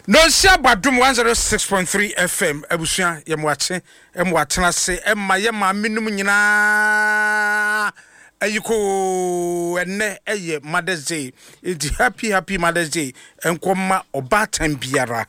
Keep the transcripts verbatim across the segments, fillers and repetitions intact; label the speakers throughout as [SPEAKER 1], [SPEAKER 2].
[SPEAKER 1] No Shabadum one oh six point three F M Ebusia Yamwache Emwatena se Emma Yama minimum yina ayiko ene eye Mother's Day. It's happy happy Mother's Day enkoma obatan biara.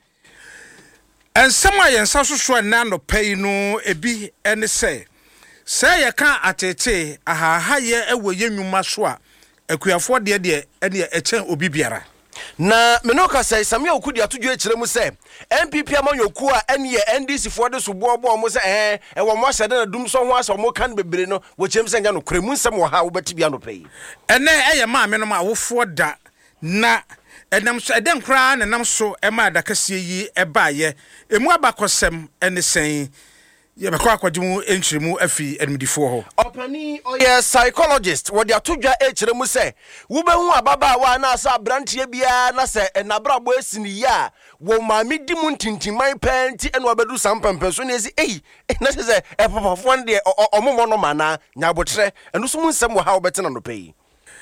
[SPEAKER 1] And some I and Sasu Nano pay no ebi ene say. Say ya kan atete aha haye ewo yenu maswa ekuafo de de ene echen obi biara.
[SPEAKER 2] Na menoka say samia okudi atudwo ekire mu say N P P amanyoku a ene N D C fo de so bobo mo say eh e wo mo asede na dum so ho asa mo kan bebre no wo chem say nya no kremu nsem wo ha wo beti bia no pay
[SPEAKER 1] ene eye ma me no ma wofo da na enam so eden kra na nam so e ma da kase yi e ba ye emu abakosem ene sen ye be kwa kwajimu enchirimu afi enmidifo ho
[SPEAKER 2] opani oye psychologist wo de atodwa ekire mu say wo be hu ababa wa na asa brantie bia na say enabrabo esini ya wo ma medi mu ntintiman penti eno obedu sampempe so na esi ei na say e papafo nde omomo no mana nyabotre eno so mu nsem wo ha wo betena no pay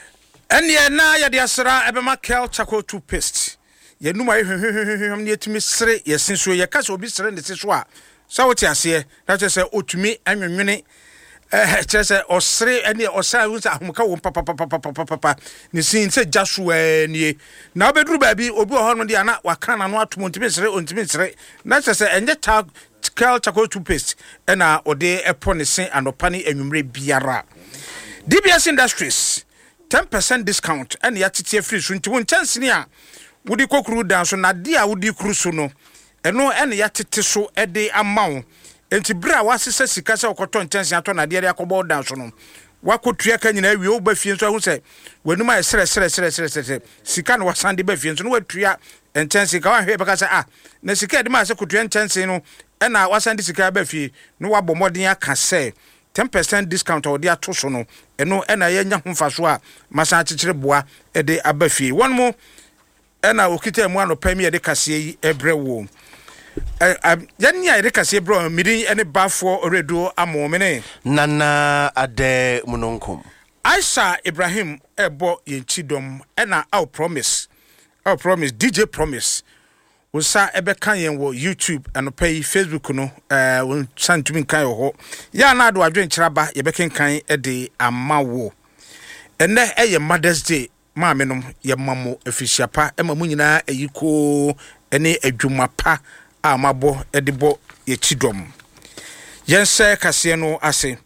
[SPEAKER 1] ene na ya de asra ebema kel charcoal toothpaste ye numa hwehwehwehwem ne etimi sere ye sinso ye kasa obi sere ne seso a so what ase that say otumi anwenwene eh say osre ene osa unsa ahomka wo papa papa papa papa ne sin say jasu ani na obeduru ba bi obi ho no de ana waka na no atom ontimi sere ontimi sere na say enje ta kel charcoal toothpaste ena ode epo ne sin anopa ne anwumre biara D B S Industries ten percent discount and ya tete free so nti won chance ni a wodi kokuru dan so na de a wodi kuru so no eno ene ya tete so e de amawo enti bra wasese sika se okoto chance ato na de akobo dan so no wakotua ka nyina awie oba fie so ahu se wanuma e sere sere sere sere sere sika no wasande ba fie so no watua chance ka wa hwe beka se ah na sika de ma se kotua chance no ena wasande sika ba fie no wabɔ modern aka se ten percent discount or dia to so no eno ena ye nya homfa so a masa akekere boa e de abafie won mo ena okita mu anopa mi e de kase yi ebre wo eh yanya e de kase bro miri ene bafo oredo amomene
[SPEAKER 2] nana ade munonkom
[SPEAKER 1] Aisha Ibrahim ebo yenchidom ena our promise our promise D J promise Usa ebe kan yen wo YouTube and pay Facebook no eh won santumi kan ho ya na do adwen kiraba ye be kan kan e de amawo ene eye Mother's Day ma menom ye mamo afisiapa e mamu nyina ayiko ene adwuma pa amabo e de bo ye chidom yense kase no ase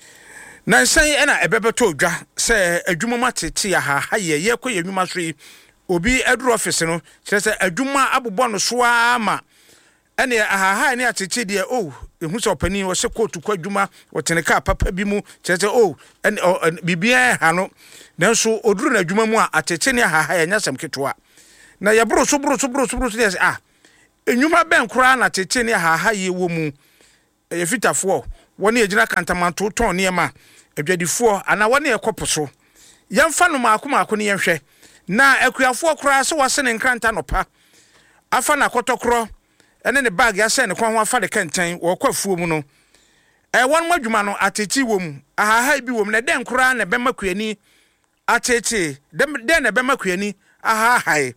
[SPEAKER 1] na nsan ena ebebeto odwa se adwuma matete ya ha ha ye ye kɔ ye nwuma so yi obi edru office no kyerese adwuma abobɔ no so ama ene ahaha ne atete de o ehu se opani wo se kotu kwa adwuma woteneka papa bi mu kyerese o ene bibia ha no nanso odru na adwuma mu a atete ne ahaha ya nyasam ketoa na ye bro so bro so bro so bro so yes ah enwuma ben kora na atete ne ahaha ye wo mu ye fitafo woni ejina kantamanto ton ne ma adwadifo ana woni ekoposo yemfa no maako maako ne yenhwe na akuafo kora so wase ne nkranta no pa afa na kotokro ene ne bag ya se ne kwan ho afa de kenten wo kwafuo mu no e won madwuma no ateti wo mu ahaha bi wo mu na den kora na be makuani ateti den na be makuani ahaha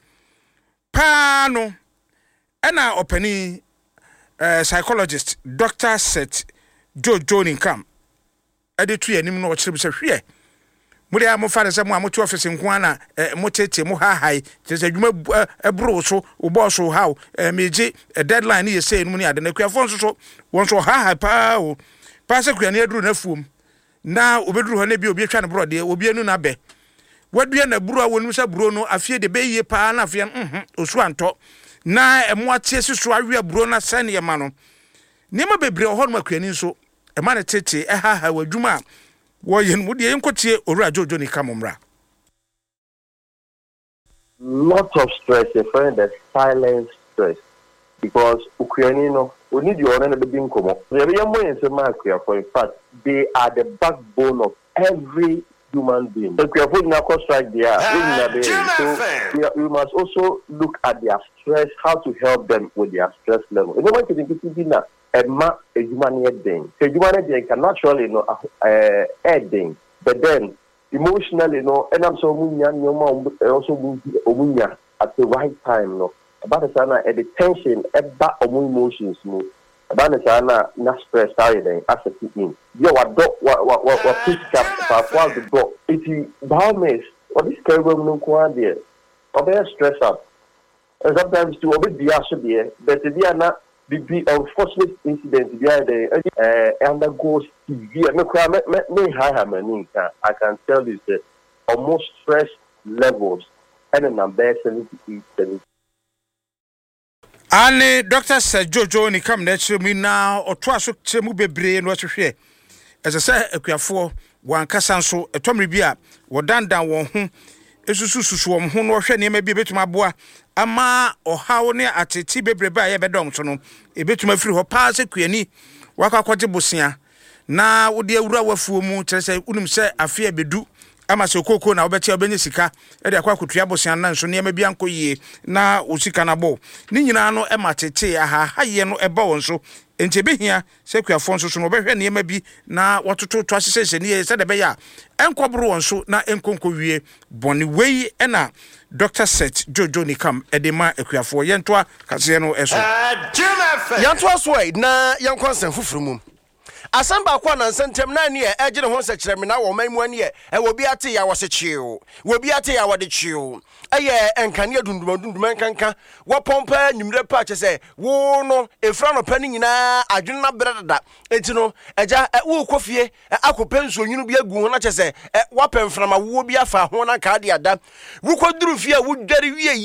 [SPEAKER 1] pa no ena opani uh, psychologist Doctor Seth Jojo Ninkam editu yanim no ochire bi se hwe muri a mo fare se mo amoto office nko ana mo tete mo ha hai tese adwuma ebro so obo so how meje deadline ye say no ni ade na kuafo so so won so ha hai pa o pa se kuane aduru na fuom na obeduru ho na bi obi atwa ne bro de obi anu na be wadua na buru a wonu sa buru no afie de be yie pa na afie mhm osu anto na emo atie susu awe buru na sane ye ma no niam bebre ho no makuani so e ma ne tete e ha ha wadwuma wo yen wo de enkotie Owura Jojo Ninkam mra
[SPEAKER 3] lot of stress, a friend that silent stress because Ukraine no we need your own be inkomo the young boy in Somalia for in fact they are the backbone of every human being. So we are putting our cost right there. So we, are, we must also look at their stress, how to help them with their stress level. You know what you think it's dinner? A ma a human thing. So human being can naturally, you know, uh, adding, but then emotionally, you know, and I'm so munya, also munya at the right time, you know. about the sana at the tension about omu emotions no about the sana na stress started then as a in yo what do what what what what pick up for the dog if you balance what is terrible no kwa there or be stress up and sometimes to obey the action there but they are not the unfortunate incident there they uh undergo severe me me me high me I can tell you that almost stress levels and a number seventy-eight seventy.
[SPEAKER 1] Ane Doctor Sir Jojo ni kam na chire mu na oto aso chire mu bebre no ahwehwe ese se akuafo wan kasa nso etomre bi a wodandan won ho esusu susu won ho no hwe ne ma bi betuma boa ama ohawo ne ateti bebre ba ye bedon so no ebetuma firi ho pa se kuani wakakwaje bosia na wode awura wafuo mu kire se unum se afia bedu ama se kokoko na obeti obenye sika e de akwa kotua bosia na nso ne ma bi anko yie na osika na bo ni nyina no e ma tete aha haye no e ba won so enti behia se kuafo nso so no behwe ne ma bi na wototo to asese ne se de be ya enkobro won so na enkonko wie boni wei e na Doctor Set Jojo ni kam e de ma akuafo yentoa kase no eso
[SPEAKER 2] yantoa so e na yankwansan fufuru mu asamba kwa na nsentem na ne e gire ho sekirem na wo manmu ani e wo bi ate ya wo sechiu wo bi ate ya wo de chiu eye enkane dundum dundum enkanka wo pompa nyimre pa che se wo no efra no pani nyina adwen na bredada enti no eja wo kofie akopenso nyinu bi agu ho na che se wo pemframa wo bi afa ho na ka de ada wo koduru fie wo dware wie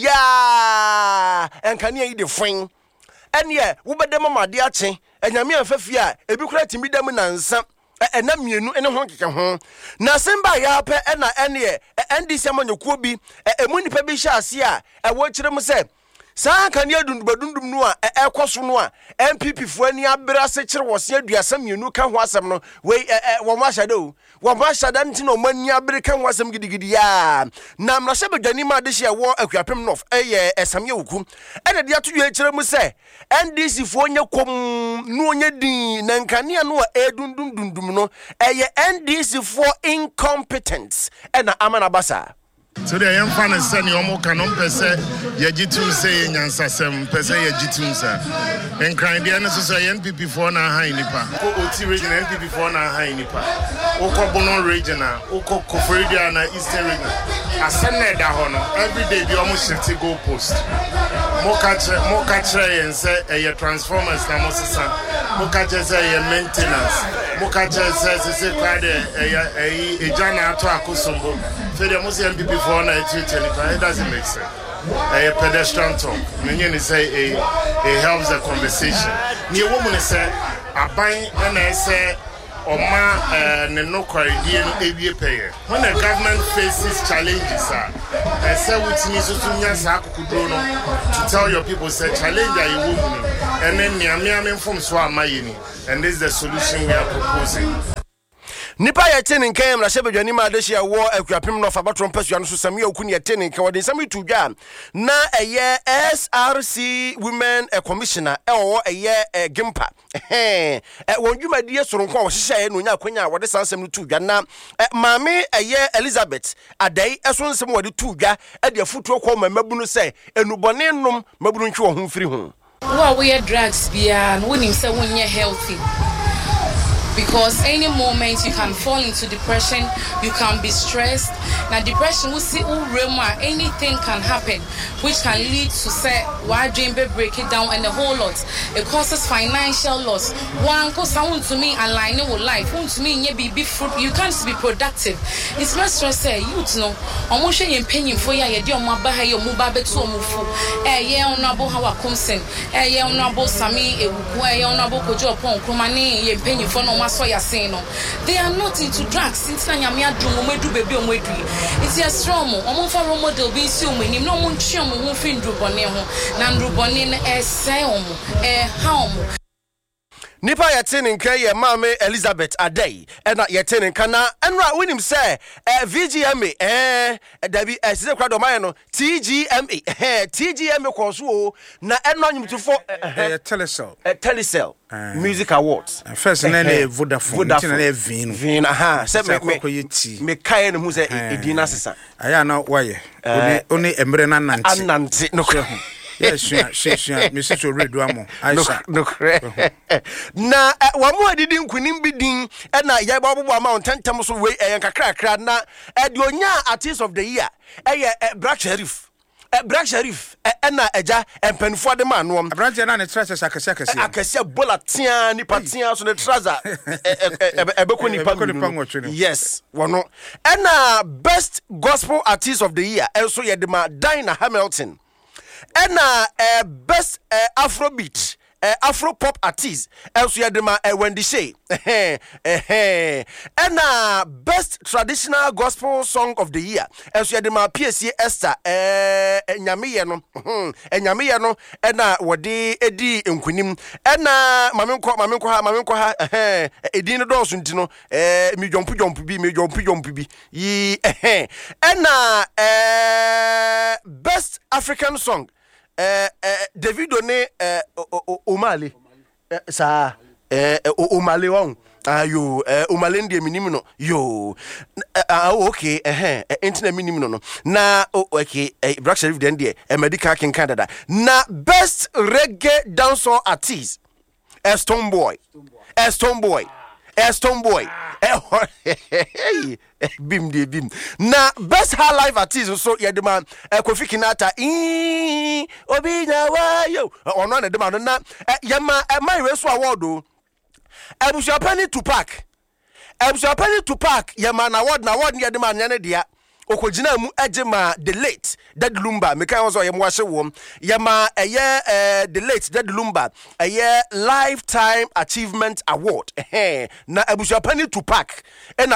[SPEAKER 2] ya enkane yi de fin ene wo bedema made ache enyame afafie a ebi kura timi dam nansa ena mienu ene ho keke ho na semba ya pe ena ene N D C amanyokuo bi emu nipa bi hye ase a ewo kire mu se saa kan ye dundubadundum no a ekoso no a M P P fu ani abra se kire wo se aduasa mienu ka ho asem no we wo ma hyade o wo ma hyade nti no mani abere ka ho asem gidigidi ya na mrahye badwani ma de hye wo akuapem nof eye esamye wuku ene de ato ye kire mu se N D C fu onye kom no onye din na nkane no a edundum dundum no eye N D C fu incompetence ena amana basa.
[SPEAKER 4] So the young fan is saying, "Omo kanom pese yejitum say nyansasem pese yejitum sa." En crying the answer say N P P for na high nipa. Ko Oti region N P P for na high nipa. Oko Bono region na, oko Koforidia na Eastern region. Asenne da ho no every day bi omo shift go post. Mo catch mo catch yen say e transformers na mo sesa. Mo catch say e maintenance. Mo catch say say kwa de e e jana ato akosombo. So the most M P P for na it doesn't make sense. A pedestrian talk. Many say it helps the conversation. Near woman say I buy and I say or ma no corridor A pay. When the government faces challenges, I say which means to tell your people say challenge are you woman and then Niamiam from Swamayini. And this is the solution we are proposing.
[SPEAKER 2] Nipa ya tene nkan mra shebe dwani ma de hia wo akuapem no fa batro mpasua no so sami okuni ya tene nkan wode sami tudwa na eye S R C women a commissioner e wo eye gimpa eh wonjuma die soronko wo hihya ye no nya akwanya wode sansem no tudwa na maame eye Elizabeth adai eso nsem wode tudwa e de afutuo kwa mamabu no se enubone nnom mabunu ntwe wo ho mfiri ho
[SPEAKER 5] wo we drugs bia no wonim se wonye healthy. Because any moment you can fall into depression, you can be stressed. Now depression will see anything can happen, which can lead to say why dream break it down and a whole lot. It causes financial loss. One cause someone to me aligning with life. One to me be be fruit. You can't be productive. It's not stress. Say you know. Almost you paying for ya. You do my bahay your mobile to mufu. Eh yeah on abo hawa kumsen. Eh yeah on abo sami. Eh yeah on abo kojo upon kumani. You paying for no. They are not into drugs. Since Nanyamia Drumedu baby on Wedri. It's a strong one for role model be assuming no one chum who fin Druboneho, Nandrubonin as Saum, a home.
[SPEAKER 2] Nipa ya tene nkan ye maame Elizabeth Adey ena ye tene nkan na enra winim say eh V G M A eh dabi eh se kwado man no T G M A eh T G M A koso o na eno nyimtufo
[SPEAKER 1] eh Telecel
[SPEAKER 2] eh Telecel Music Awards
[SPEAKER 1] first na na Vodafone na na Vin
[SPEAKER 2] Vin aha se me me kai no hu say edina sesa
[SPEAKER 1] aya na waye oni oni emre na nante
[SPEAKER 2] anante no
[SPEAKER 1] Yes, sure, sure, sure. Missus Oredo amo. Aisha.
[SPEAKER 2] No, na wa mo adidi nkunim bidin e na ya ba bobo ama ontentem so we e kakra kakra na e de onya artist of the year e ye Black Sherif. E Black Sherif e na eja empanfo de ma no.
[SPEAKER 1] Abrante na ne trousers akese akese.
[SPEAKER 2] Akese bola tia ni patia so ne trouser e be ko ni pa. Yes, wono. E na best gospel artist of the year also ye de ma Dinah Hamilton. E na best Afrobeat Uh, Afro pop artist also ya dema uh, Wendy Shay eh eh and uh, best traditional gospel song of the year also ya dema P S C Esther eh enyame no enyame no and uh, wode edi enkunim and uh, mamenko mamenko ha mamenko ha eh edi no do so ntino eh mi jompu jompu bi mi jompu jompu bi yi eh and uh, best African song Eh eh Davido ne eh Omale sa eh Omale won ayo eh Omale ndie minim no yo ah okay eh eh internet minim no no na okay Black Sherif den die e medical king Canada na best reggae dancehall artist Stone Boy Stone Boy Stone Boy bim de bim na best high life artist so ye demand Kofi Kinata eh obi na wa yo ono na demand na ye ma my race award o Ebusua Penny Tupac Ebusua Penny Tupac ye ma na award na award ye demand nya ne dia okogina mu ejema the late Dead Lumba me kan so ye mo ahye wo ye ma eye the late Dead Lumba eye lifetime achievement award eh na Ebusua Penny Tupac